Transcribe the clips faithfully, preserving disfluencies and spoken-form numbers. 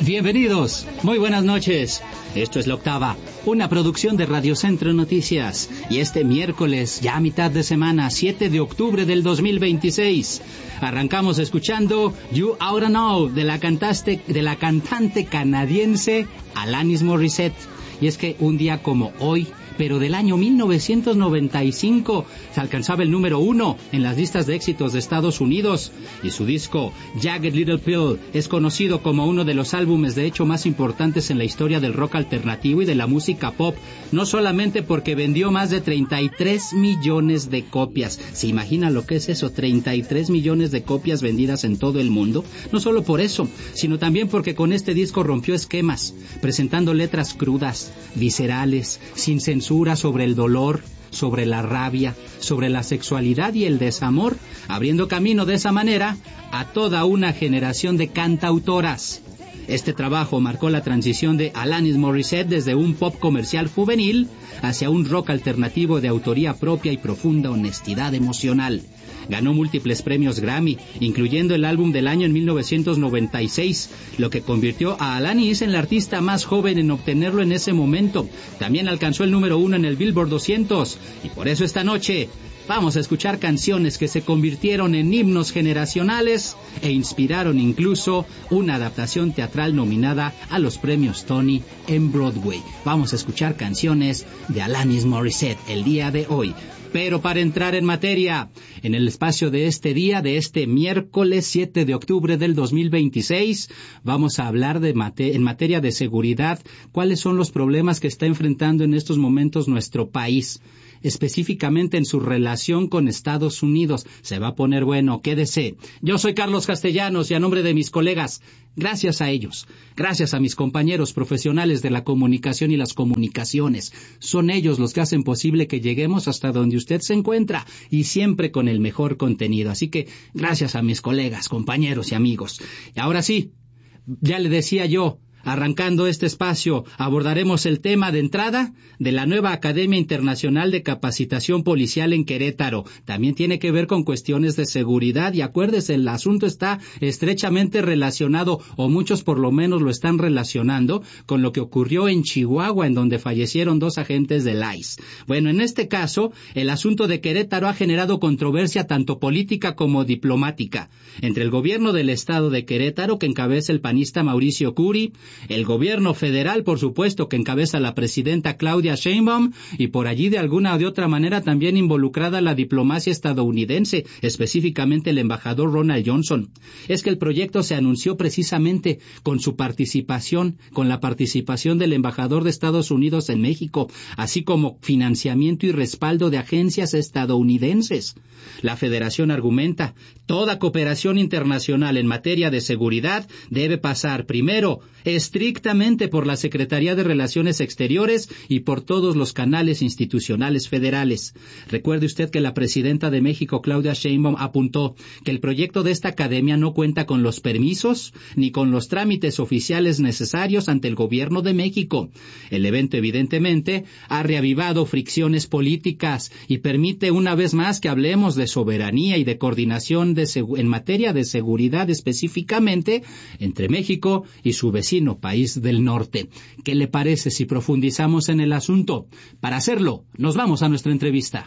Bienvenidos, muy buenas noches. Esto es La Octava, una producción de Radio Centro Noticias. Y este miércoles, ya a mitad de semana, siete de octubre del dos mil veintiséis, arrancamos escuchando You Oughta Know de la cantante, de la cantante canadiense Alanis Morissette. Y es que un día como hoy, pero del año mil novecientos noventa y cinco, se alcanzaba el número uno en las listas de éxitos de Estados Unidos, y su disco Jagged Little Pill es conocido como uno de los álbumes de hecho más importantes en la historia del rock alternativo y de la música pop, no solamente porque vendió más de treinta y tres millones de copias. ¿Se imagina lo que es eso? treinta y tres millones de copias vendidas en todo el mundo. No solo por eso, sino también porque con este disco rompió esquemas, presentando letras crudas, viscerales, sin censura sobre el dolor, sobre la rabia, sobre la sexualidad y el desamor, abriendo camino de esa manera a toda una generación de cantautoras. Este trabajo marcó la transición de Alanis Morissette desde un pop comercial juvenil hacia un rock alternativo de autoría propia y profunda honestidad emocional. Ganó múltiples premios Grammy, incluyendo el álbum del año en mil novecientos noventa y seis, lo que convirtió a Alanis en la artista más joven en obtenerlo en ese momento. También alcanzó el número uno en el Billboard doscientos, y por eso esta noche vamos a escuchar canciones que se convirtieron en himnos generacionales e inspiraron incluso una adaptación teatral nominada a los premios Tony en Broadway. Vamos a escuchar canciones de Alanis Morissette el día de hoy. Pero para entrar en materia, en el espacio de este día, de este miércoles siete de octubre del dos mil veintiséis, vamos a hablar de mate- en materia de seguridad, cuáles son los problemas que está enfrentando en estos momentos nuestro país, específicamente en su relación con Estados Unidos. Se va a poner bueno, quédese. Yo soy Carlos Castellanos y a nombre de mis colegas, gracias a ellos, gracias a mis compañeros profesionales de la comunicación y las comunicaciones, son ellos los que hacen posible que lleguemos hasta donde usted se encuentra y siempre con el mejor contenido. Así que gracias a mis colegas, compañeros y amigos. Y ahora sí, ya le decía yo, arrancando este espacio, abordaremos el tema de entrada de la nueva Academia Internacional de Capacitación Policial en Querétaro. También tiene que ver con cuestiones de seguridad y acuérdese, el asunto está estrechamente relacionado, o muchos por lo menos lo están relacionando, con lo que ocurrió en Chihuahua, en donde fallecieron dos agentes del I C E. Bueno, en este caso, el asunto de Querétaro ha generado controversia tanto política como diplomática entre el gobierno del estado de Querétaro, que encabeza el panista Mauricio Curi, el gobierno federal, por supuesto, que encabeza la presidenta Claudia Sheinbaum, y por allí de alguna o de otra manera también involucrada la diplomacia estadounidense, específicamente el embajador Ronald Johnson. Es que el proyecto se anunció precisamente con su participación, con la participación del embajador de Estados Unidos en México, así como financiamiento y respaldo de agencias estadounidenses. La Federación argumenta, toda cooperación internacional en materia de seguridad debe pasar primero estrictamente por la Secretaría de Relaciones Exteriores y por todos los canales institucionales federales. Recuerde usted que la presidenta de México, Claudia Sheinbaum, apuntó que el proyecto de esta academia no cuenta con los permisos ni con los trámites oficiales necesarios ante el gobierno de México. El evento, evidentemente, ha reavivado fricciones políticas y permite una vez más que hablemos de soberanía y de coordinación de segu- en materia de seguridad, específicamente entre México y su vecino país del norte. ¿Qué le parece si profundizamos en el asunto? Para hacerlo, nos vamos a nuestra entrevista.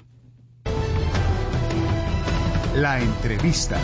La entrevista.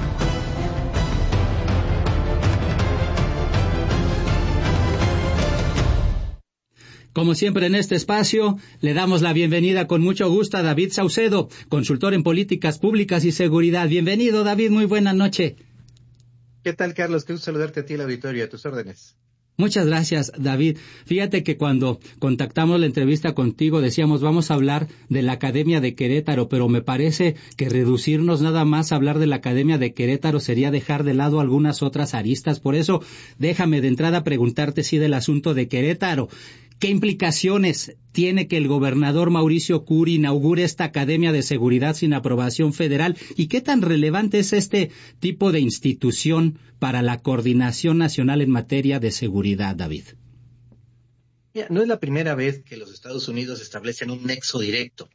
Como siempre en este espacio, le damos la bienvenida con mucho gusto a David Saucedo, consultor en políticas públicas y seguridad. Bienvenido, David, muy buena noche. ¿Qué tal, Carlos? Qué gusto saludarte a ti, el auditorio, a tus órdenes. Muchas gracias, David. Fíjate que cuando contactamos la entrevista contigo decíamos vamos a hablar de la Academia de Querétaro, pero me parece que reducirnos nada más a hablar de la Academia de Querétaro sería dejar de lado algunas otras aristas. Por eso, déjame de entrada preguntarte si del asunto de Querétaro, ¿qué implicaciones tiene que el gobernador Mauricio Curi inaugure esta Academia de Seguridad sin aprobación federal? ¿Y qué tan relevante es este tipo de institución para la coordinación nacional en materia de seguridad, David? Mira, no es la primera vez que los Estados Unidos establecen un nexo directo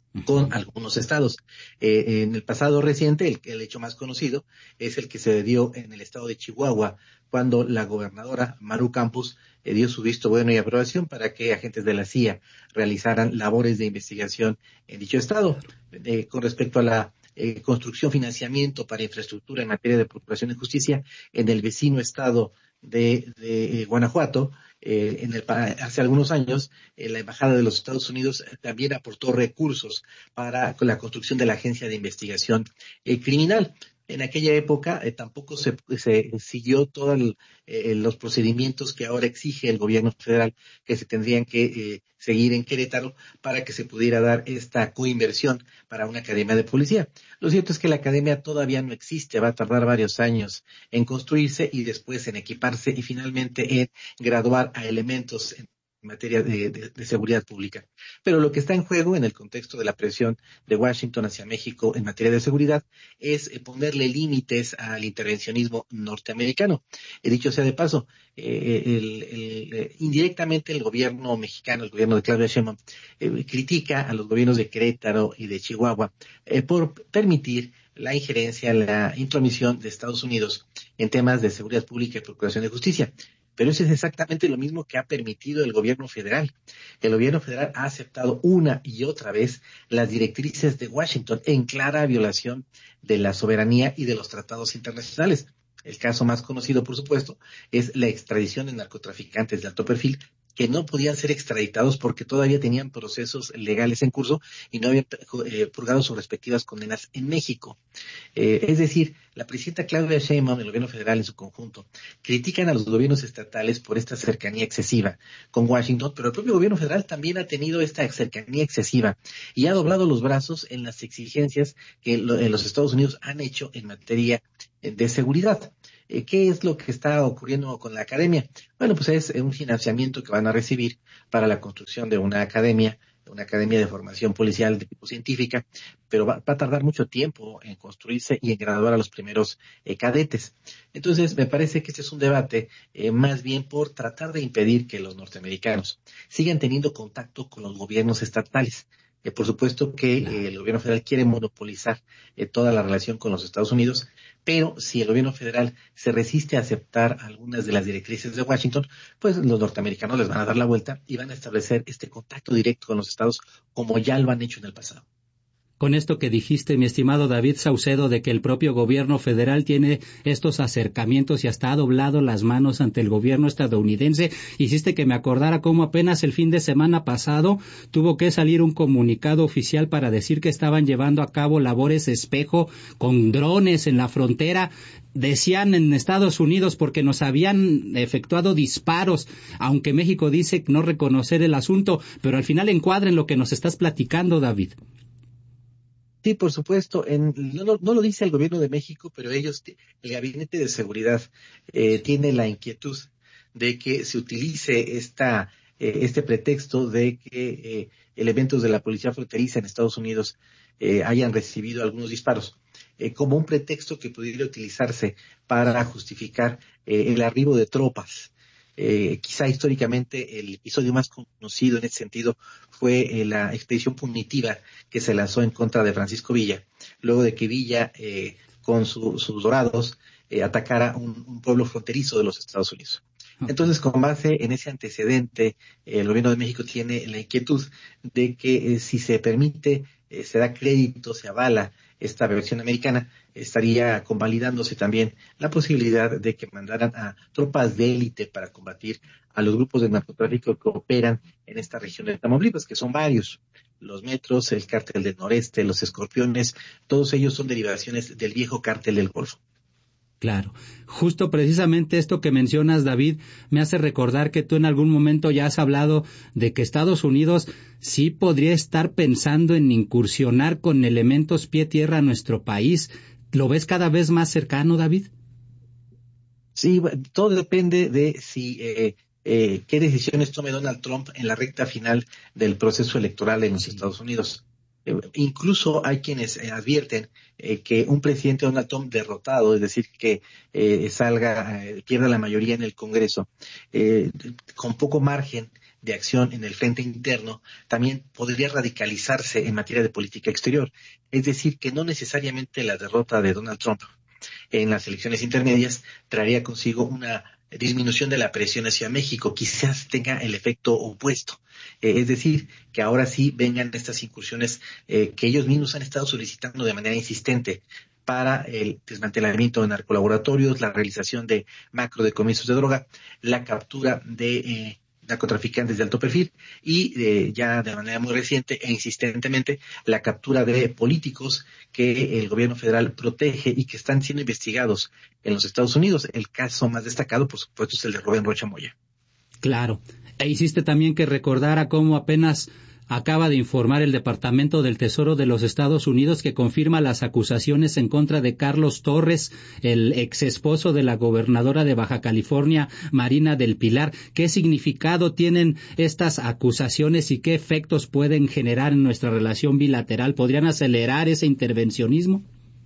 con algunos estados. Eh, en el pasado reciente, el, el hecho más conocido es el que se dio en el estado de Chihuahua, cuando la gobernadora Maru Campos eh, dio su visto bueno y aprobación para que agentes de la C I A realizaran labores de investigación en dicho estado. Eh, con respecto a la eh, construcción, financiamiento para infraestructura en materia de procuración de justicia en el vecino estado de, de eh, Guanajuato, eh, en el, hace algunos años, eh, la Embajada de los Estados Unidos también aportó recursos para la construcción de la Agencia de Investigación eh, Criminal. En aquella época eh, tampoco se, se siguió todos eh, los procedimientos que ahora exige el gobierno federal, que se tendrían que eh, seguir en Querétaro para que se pudiera dar esta coinversión para una academia de policía. Lo cierto es que la academia todavía no existe, va a tardar varios años en construirse y después en equiparse y finalmente en graduar a elementos en materia de, de, de seguridad pública. Pero lo que está en juego en el contexto de la presión de Washington hacia México en materia de seguridad es eh, ponerle límites al intervencionismo norteamericano. He dicho sea de paso, eh, el, el, eh, indirectamente el gobierno mexicano, el gobierno de Claudia Sheinbaum, eh, critica a los gobiernos de Querétaro y de Chihuahua eh, por permitir la injerencia, la intromisión de Estados Unidos en temas de seguridad pública y procuración de justicia. Pero eso es exactamente lo mismo que ha permitido el gobierno federal. El gobierno federal ha aceptado una y otra vez las directrices de Washington en clara violación de la soberanía y de los tratados internacionales. El caso más conocido, por supuesto, es la extradición de narcotraficantes de alto perfil que no podían ser extraditados porque todavía tenían procesos legales en curso y no habían eh, purgado sus respectivas condenas en México. Eh, es decir, la presidenta Claudia Sheinbaum, el gobierno federal en su conjunto, critican a los gobiernos estatales por esta cercanía excesiva con Washington, pero el propio gobierno federal también ha tenido esta cercanía excesiva y ha doblado los brazos en las exigencias que lo, en los Estados Unidos han hecho en materia de seguridad. ¿Qué es lo que está ocurriendo con la academia? Bueno, pues es un financiamiento que van a recibir para la construcción de una academia, una academia de formación policial de tipo científica, pero va, va a tardar mucho tiempo en construirse y en graduar a los primeros eh, cadetes. Entonces, me parece que este es un debate eh, más bien por tratar de impedir que los norteamericanos sigan teniendo contacto con los gobiernos estatales. Eh, por supuesto que eh, el gobierno federal quiere monopolizar eh, toda la relación con los Estados Unidos, pero si el gobierno federal se resiste a aceptar algunas de las directrices de Washington, pues los norteamericanos les van a dar la vuelta y van a establecer este contacto directo con los estados como ya lo han hecho en el pasado. Con esto que dijiste, mi estimado David Saucedo, de que el propio gobierno federal tiene estos acercamientos y hasta ha doblado las manos ante el gobierno estadounidense, hiciste que me acordara cómo apenas el fin de semana pasado tuvo que salir un comunicado oficial para decir que estaban llevando a cabo labores espejo con drones en la frontera. Decían en Estados Unidos porque nos habían efectuado disparos, aunque México dice no reconocer el asunto, pero al final encuadra en lo que nos estás platicando, David. Sí, por supuesto. En, no, no lo dice el gobierno de México, pero ellos, el Gabinete de Seguridad, eh, tiene la inquietud de que se utilice esta, eh, este pretexto de que eh, elementos de la policía fronteriza en Estados Unidos eh, hayan recibido algunos disparos, eh, como un pretexto que pudiera utilizarse para justificar eh, el arribo de tropas. Eh, quizá históricamente el episodio más conocido en ese sentido fue eh, la expedición punitiva que se lanzó en contra de Francisco Villa, luego de que Villa, eh, con su, sus dorados, eh, atacara un, un pueblo fronterizo de los Estados Unidos. Entonces, con base en ese antecedente, eh, el gobierno de México tiene la inquietud de que eh, si se permite, eh, se da crédito, se avala esta versión americana, estaría convalidándose también la posibilidad de que mandaran a tropas de élite para combatir a los grupos de narcotráfico que operan en esta región de Tamaulipas, que son varios. Los Metros, el Cártel del Noreste, los Escorpiones, todos ellos son derivaciones del viejo Cártel del Golfo. Claro. Justo precisamente esto que mencionas, David, me hace recordar que tú en algún momento ya has hablado de que Estados Unidos sí podría estar pensando en incursionar con elementos pie-tierra a nuestro país. ¿Lo ves cada vez más cercano, David? Sí, todo depende de si eh, eh, qué decisiones tome Donald Trump en la recta final del proceso electoral en los sí. Estados Unidos. Eh, incluso hay quienes eh, advierten eh, que un presidente Donald Trump derrotado, es decir, que eh, salga, eh, pierda la mayoría en el Congreso, eh, con poco margen de acción en el frente interno, también podría radicalizarse en materia de política exterior. Es decir, que no necesariamente la derrota de Donald Trump en las elecciones intermedias traería consigo una disminución de la presión hacia México, quizás tenga el efecto opuesto. Eh, es decir, que ahora sí vengan estas incursiones eh, que ellos mismos han estado solicitando de manera insistente para el desmantelamiento de narcolaboratorios, la realización de macrodecomisos de droga, la captura de eh, narcotraficantes de alto perfil y eh, ya de manera muy reciente e insistentemente la captura de políticos que el gobierno federal protege y que están siendo investigados en los Estados Unidos. El caso más destacado, por supuesto, es el de Rubén Rocha Moya. Claro. E hiciste también que recordara cómo apenas acaba de informar el Departamento del Tesoro de los Estados Unidos que confirma las acusaciones en contra de Carlos Torres, el ex esposo de la gobernadora de Baja California, Marina del Pilar. ¿Qué significado tienen estas acusaciones y qué efectos pueden generar en nuestra relación bilateral? ¿Podrían acelerar ese intervencionismo?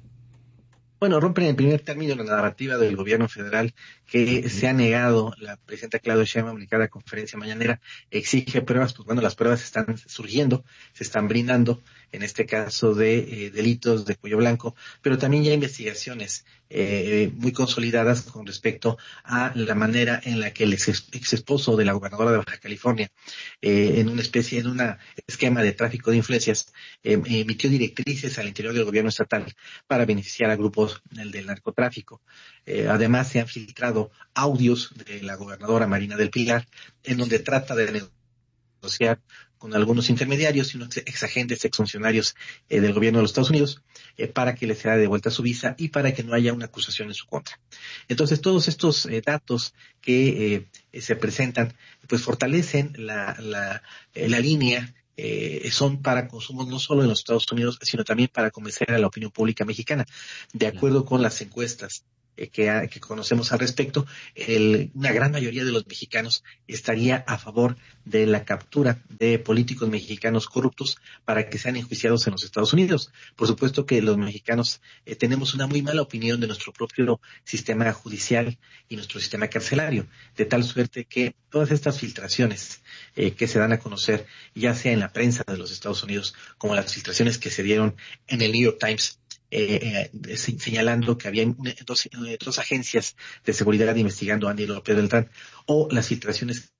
Bueno, rompen en primer término la narrativa del gobierno federal que se ha negado. La presidenta Claudia Sheinbaum en cada conferencia mañanera exige pruebas, pues bueno, las pruebas están surgiendo, se están brindando, en este caso de eh, delitos de cuello blanco, pero también ya investigaciones eh, muy consolidadas con respecto a la manera en la que el ex, ex esposo de la gobernadora de Baja California, eh, en una especie, en un esquema de tráfico de influencias, eh, emitió directrices al interior del gobierno estatal para beneficiar a grupos del, del narcotráfico. Eh, además, se han filtrado audios de la gobernadora Marina del Pilar, en donde trata de negociar con algunos intermediarios y unos exagentes, exfuncionarios eh, del gobierno de los Estados Unidos, eh, para que le sea devuelta su visa y para que no haya una acusación en su contra. Entonces, todos estos eh, datos que eh, se presentan, pues fortalecen la, la, eh, la línea. Eh, son para consumo no solo en los Estados Unidos, sino también para convencer a la opinión pública mexicana. De acuerdo con las encuestas eh, que, ha, que conocemos al respecto, el, una gran mayoría de los mexicanos estaría a favor de la captura de políticos mexicanos corruptos para que sean enjuiciados en los Estados Unidos. Por supuesto que los mexicanos eh, tenemos una muy mala opinión de nuestro propio sistema judicial y nuestro sistema carcelario, de tal suerte que todas estas filtraciones eh, que se dan a conocer, ya sea en la prensa de los Estados Unidos, como las filtraciones que se dieron en el New York Times, eh, eh, señalando que había dos, dos agencias de seguridad investigando a Andy López Beltrán, o las filtraciones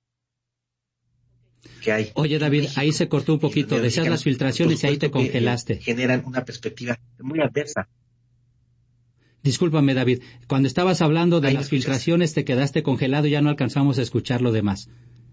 que hay. Oye, David, ahí se cortó un poquito. Decías las filtraciones y ahí te congelaste. Que, eh, generan una perspectiva muy adversa. Discúlpame, David. Cuando estabas hablando de ahí las filtraciones te quedaste congelado y ya no alcanzamos a escuchar lo demás.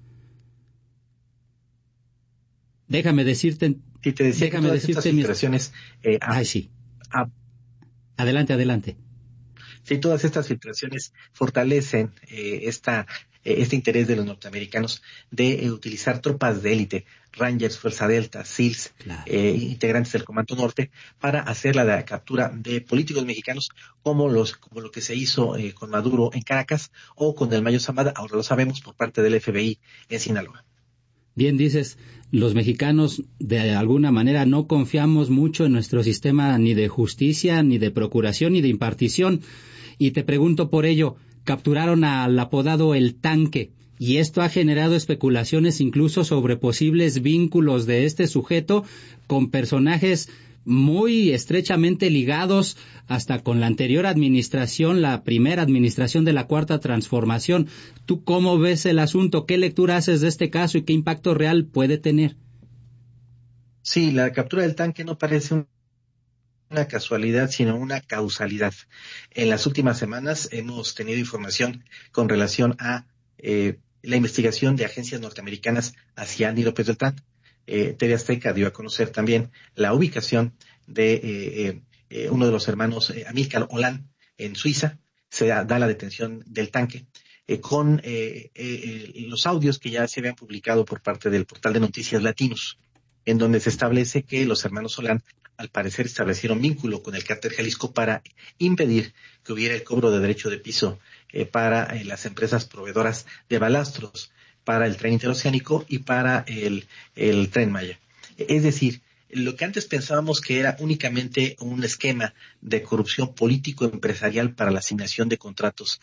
Déjame decirte... Sí, te decía déjame que decirte estas filtraciones... Mis... Eh, Ay, sí. A, adelante, adelante. Sí, todas estas filtraciones fortalecen eh, esta, eh, este interés de los norteamericanos de eh, utilizar tropas de élite, Rangers, Fuerza Delta, SEALs, claro. eh, integrantes del Comando Norte, para hacer la, la captura de políticos mexicanos como los como lo que se hizo eh, con Maduro en Caracas o con el Mayo Zambada, ahora lo sabemos, por parte del F B I en Sinaloa. Bien dices, los mexicanos de alguna manera no confiamos mucho en nuestro sistema ni de justicia, ni de procuración, ni de impartición. Y te pregunto por ello, capturaron al apodado El Tanque, y esto ha generado especulaciones incluso sobre posibles vínculos de este sujeto con personajes muy estrechamente ligados hasta con la anterior administración, la primera administración de la Cuarta Transformación. ¿Tú cómo ves el asunto? ¿Qué lectura haces de este caso y qué impacto real puede tener? Sí, la captura del Tanque no parece un una casualidad, sino una causalidad. En las últimas semanas hemos tenido información con relación a eh, la investigación de agencias norteamericanas hacia Andy López Beltrán. Eh, T V Azteca dio a conocer también la ubicación de eh, eh, uno de los hermanos, eh, Amílcar Olán, en Suiza. Se da, da la detención del Tanque, eh, con eh, eh, los audios que ya se habían publicado por parte del portal de noticias Latinos, en donde se establece que los hermanos Olán, al parecer, establecieron vínculo con el Cártel Jalisco para impedir que hubiera el cobro de derecho de piso eh, para eh, las empresas proveedoras de balastros, para el tren interoceánico y para el, el Tren Maya. Es decir, lo que antes pensábamos que era únicamente un esquema de corrupción político-empresarial para la asignación de contratos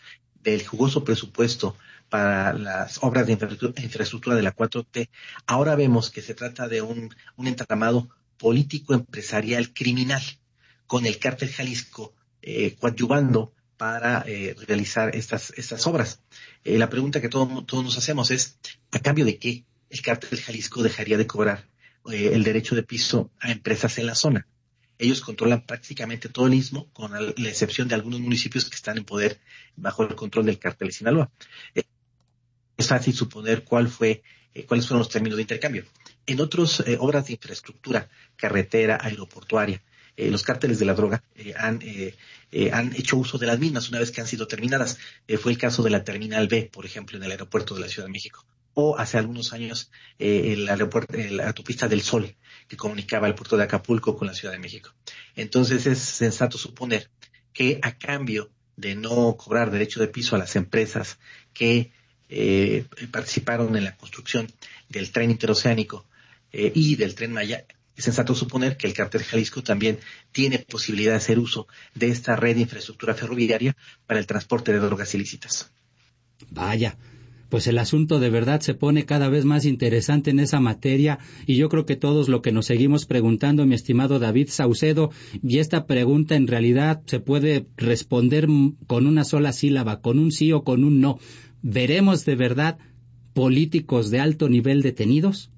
del jugoso presupuesto para las obras de infraestructura de la cuatro T, ahora vemos que se trata de un, un entramado político, empresarial, criminal, con el cártel Jalisco eh, coadyuvando para eh, realizar estas, estas obras. Eh, la pregunta que todo, todos nos hacemos es, ¿a cambio de qué el cártel Jalisco dejaría de cobrar eh, el derecho de piso a empresas en la zona? Ellos controlan prácticamente todo el istmo, con la excepción de algunos municipios que están en poder bajo el control del cártel de Sinaloa. Eh, es fácil suponer cuál fue, eh, cuáles fueron los términos de intercambio. En otras eh, obras de infraestructura, carretera, aeroportuaria, eh, los cárteles de la droga eh, han, eh, eh, han hecho uso de las mismas una vez que han sido terminadas. Eh, fue el caso de la Terminal B, por ejemplo, en el aeropuerto de la Ciudad de México. O hace algunos años eh, el aeropuerto, eh, la autopista del Sol, que comunicaba el puerto de Acapulco con la Ciudad de México. Entonces es sensato suponer que a cambio de no cobrar derecho de piso a las empresas que eh, participaron en la construcción del tren interoceánico eh, y del Tren Maya, es sensato suponer que el cártel Jalisco también tiene posibilidad de hacer uso de esta red de infraestructura ferroviaria para el transporte de drogas ilícitas. Vaya. Pues el asunto de verdad se pone cada vez más interesante en esa materia y yo creo que todos lo que nos seguimos preguntando, mi estimado David Saucedo, y esta pregunta en realidad se puede responder con una sola sílaba, con un sí o con un no. ¿Veremos de verdad políticos de alto nivel detenidos?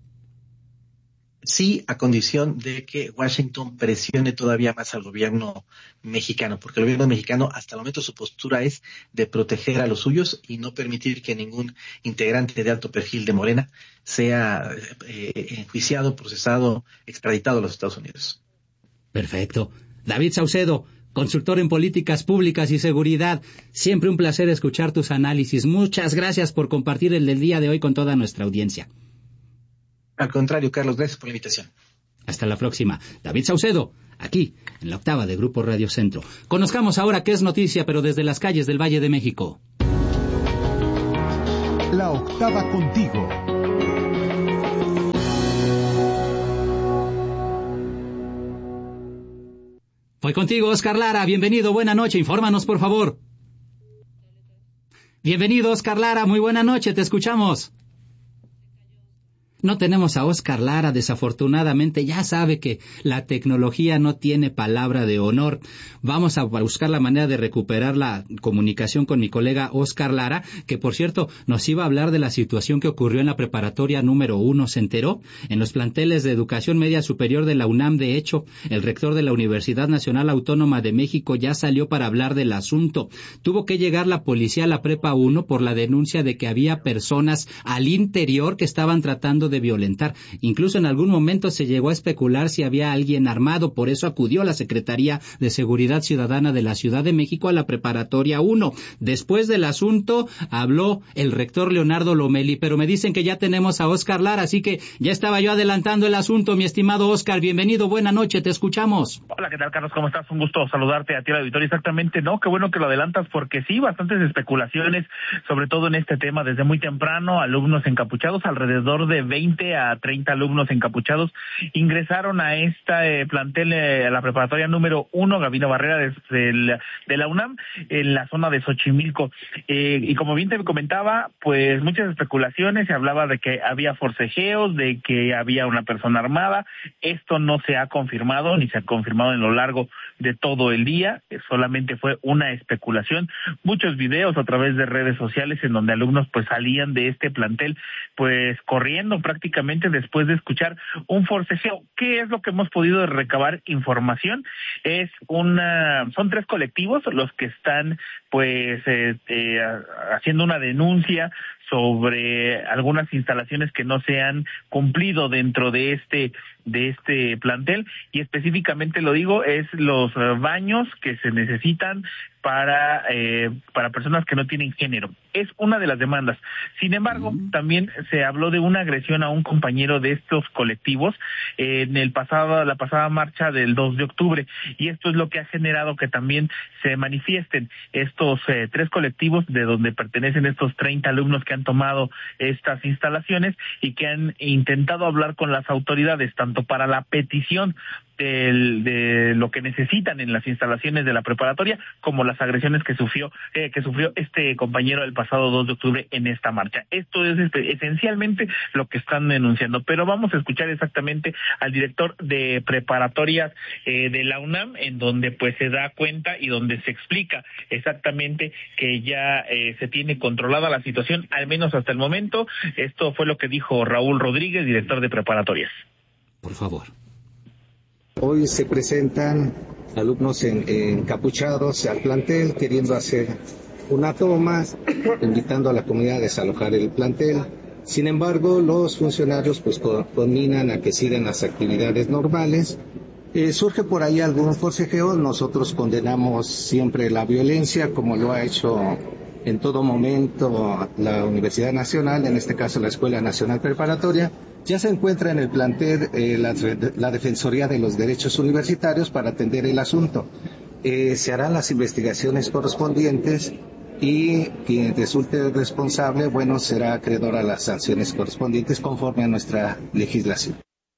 Sí, a condición de que Washington presione todavía más al gobierno mexicano, porque el gobierno mexicano hasta el momento su postura es de proteger a los suyos y no permitir que ningún integrante de alto perfil de Morena sea eh, enjuiciado, procesado, extraditado a los Estados Unidos. Perfecto. David Saucedo, consultor en políticas públicas y seguridad, siempre un placer escuchar tus análisis. Muchas gracias por compartir el del día de hoy con toda nuestra audiencia. Al contrario, Carlos, gracias por la invitación. Hasta la próxima. David Saucedo, aquí, en la octava de Grupo Radio Centro. Conozcamos ahora qué es noticia, pero desde las calles del Valle de México. La octava contigo. Voy contigo, Oscar Lara. Bienvenido, buena noche. Infórmanos, por favor. Bienvenido, Oscar Lara. Muy buena noche, te escuchamos. No tenemos a Oscar Lara, desafortunadamente. Ya sabe que la tecnología no tiene palabra de honor. Vamos a buscar la manera de recuperar la comunicación con mi colega Oscar Lara, que por cierto nos iba a hablar de la situación que ocurrió en la preparatoria número uno. ¿Se enteró? En los planteles de educación media superior de la UNAM, de hecho, el rector de la Universidad Nacional Autónoma de México ya salió para hablar del asunto. Tuvo que llegar la policía a la prepa uno por la denuncia de que había personas al interior que estaban tratando de violentar. Incluso en algún momento se llegó a especular si había alguien armado, por eso acudió la Secretaría de Seguridad Ciudadana de la Ciudad de México a la preparatoria uno. Después del asunto habló el rector Leonardo Lomelí, pero me dicen que ya tenemos a Oscar Lara, así que ya estaba yo adelantando el asunto. Mi estimado Oscar, bienvenido, buena noche, te escuchamos. Hola, ¿qué tal, Carlos? ¿Cómo estás? Un gusto saludarte a ti, al auditorio. Exactamente, ¿no? Qué bueno que lo adelantas, porque sí, bastantes especulaciones, sobre todo en este tema, desde muy temprano, alumnos encapuchados, alrededor de veinte a treinta alumnos encapuchados ingresaron a esta eh, plantel, eh, a la preparatoria número uno, Gabino Barrera, desde el, de la UNAM, en la zona de Xochimilco. Eh, y como bien te comentaba, pues muchas especulaciones, se hablaba de que había forcejeos, de que había una persona armada. Esto no se ha confirmado, ni se ha confirmado en lo largo de todo el día, solamente fue una especulación. Muchos videos a través de redes sociales en donde alumnos pues salían de este plantel pues corriendo prácticamente después de escuchar un forcejeo. ¿Qué es lo que hemos podido recabar información? Es una, son tres colectivos los que están pues eh, eh, haciendo una denuncia sobre algunas instalaciones que no se han cumplido dentro de este de este plantel, y específicamente lo digo, es los baños que se necesitan para eh, para personas que no tienen género. Es una de las demandas. Sin embargo, mm. también se habló de una agresión a un compañero de estos colectivos eh, en el pasado la pasada marcha del dos de octubre, y esto es lo que ha generado que también se manifiesten estos eh, tres colectivos de donde pertenecen estos treinta alumnos que han tomado estas instalaciones y que han intentado hablar con las autoridades, tanto tanto para la petición del, de lo que necesitan en las instalaciones de la preparatoria, como las agresiones que sufrió eh, que sufrió este compañero el pasado dos de octubre en esta marcha. Esto es este, esencialmente lo que están denunciando, pero vamos a escuchar exactamente al director de preparatorias eh, de la UNAM, en donde pues se da cuenta y donde se explica exactamente que ya eh, se tiene controlada la situación, al menos hasta el momento. Esto fue lo que dijo Raúl Rodríguez, director de preparatorias. Por favor. Hoy se presentan alumnos en, encapuchados al plantel queriendo hacer una toma, invitando a la comunidad a desalojar el plantel. Sin embargo, los funcionarios pues conminan a que sigan las actividades normales. Eh, surge por ahí algún forcejeo. Nosotros condenamos siempre la violencia, como lo ha hecho en todo momento la Universidad Nacional, en este caso la Escuela Nacional Preparatoria. Ya se encuentra en el plantel eh, la, la Defensoría de los Derechos Universitarios para atender el asunto. Eh, se harán las investigaciones correspondientes y quien resulte responsable, bueno, será acreedor a las sanciones correspondientes conforme a nuestra legislación.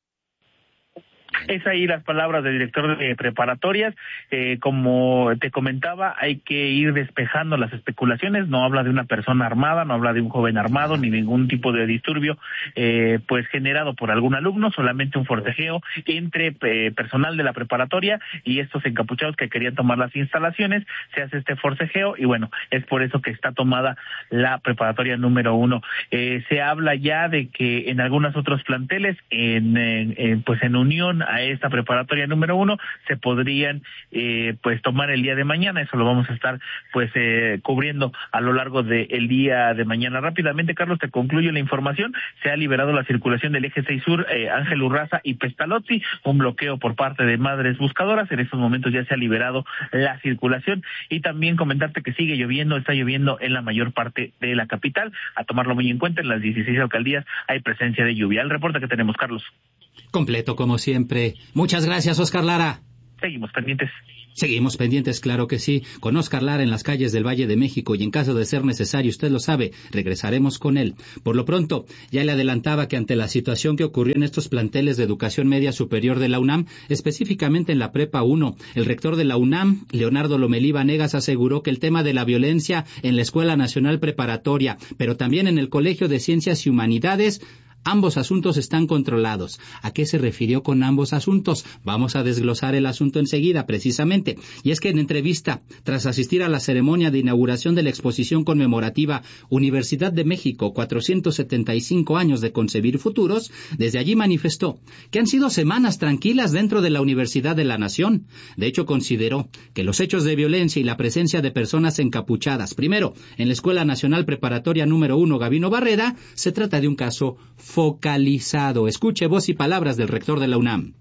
Es ahí las palabras del director de preparatorias. Eh, como te comentaba, hay que ir despejando las especulaciones. No habla de una persona armada, no habla de un joven armado, ni ningún tipo de disturbio eh, pues generado por algún alumno, solamente un forcejeo entre eh, personal de la preparatoria y estos encapuchados que querían tomar las instalaciones. Se hace este forcejeo y bueno, es por eso que está tomada la preparatoria número uno. Eh, se habla ya de que en algunos otros planteles, en, en, en pues en unión a esta preparatoria número uno, se podrían eh, pues tomar el día de mañana. Eso lo vamos a estar pues eh, cubriendo a lo largo del día de mañana. Rápidamente, Carlos, te concluyo la información. Se ha liberado la circulación del eje seis sur, eh, Ángel Urraza y Pestalozzi, un bloqueo por parte de Madres Buscadoras. En estos momentos ya se ha liberado la circulación y también comentarte que sigue lloviendo, está lloviendo en la mayor parte de la capital. A tomarlo muy en cuenta, en las dieciséis alcaldías hay presencia de lluvia. El reporte que tenemos, Carlos. Completo, como siempre. Muchas gracias, Oscar Lara. Seguimos pendientes. Seguimos pendientes, claro que sí, con Oscar Lara en las calles del Valle de México y en caso de ser necesario, usted lo sabe, regresaremos con él. Por lo pronto, ya le adelantaba que ante la situación que ocurrió en estos planteles de educación media superior de la UNAM, específicamente en la Prepa uno, el rector de la UNAM, Leonardo Lomelí Vanegas, aseguró que el tema de la violencia en la Escuela Nacional Preparatoria, pero también en el Colegio de Ciencias y Humanidades, ambos asuntos están controlados. ¿A qué se refirió con ambos asuntos? Vamos a desglosar el asunto enseguida, precisamente. Y es que en entrevista, tras asistir a la ceremonia de inauguración de la exposición conmemorativa Universidad de México, cuatrocientos setenta y cinco años de concebir futuros, desde allí manifestó que han sido semanas tranquilas dentro de la Universidad de la Nación. De hecho, consideró que los hechos de violencia y la presencia de personas encapuchadas, primero, en la Escuela Nacional Preparatoria número uno Gabino Barreda, se trata de un caso focalizado. Escuche voz y palabras del rector de la UNAM.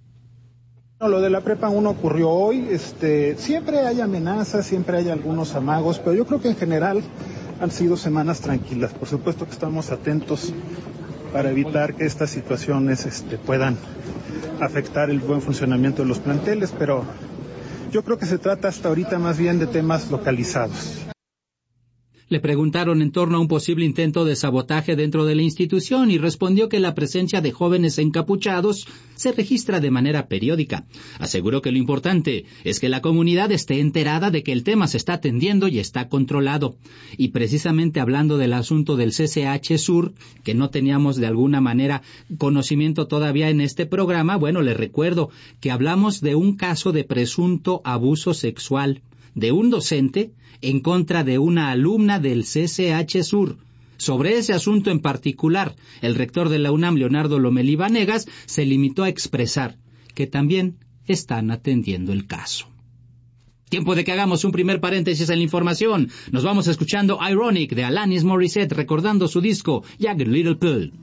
Lo de la Prepa uno ocurrió hoy. Este, siempre hay amenazas, siempre hay algunos amagos, pero yo creo que en general han sido semanas tranquilas. Por supuesto que estamos atentos para evitar que estas situaciones este, puedan afectar el buen funcionamiento de los planteles, pero yo creo que se trata hasta ahorita más bien de temas localizados. Le preguntaron en torno a un posible intento de sabotaje dentro de la institución y respondió que la presencia de jóvenes encapuchados se registra de manera periódica. Aseguró que lo importante es que la comunidad esté enterada de que el tema se está atendiendo y está controlado. Y precisamente hablando del asunto del C C H Sur, que no teníamos de alguna manera conocimiento todavía en este programa, bueno, le recuerdo que hablamos de un caso de presunto abuso sexual de un docente en contra de una alumna del C C H Sur. Sobre ese asunto en particular, el rector de la UNAM, Leonardo Lomelí Vanegas, se limitó a expresar que también están atendiendo el caso. Tiempo de que hagamos un primer paréntesis en la información. Nos vamos escuchando Ironic de Alanis Morissette, recordando su disco Jagged Little Pill.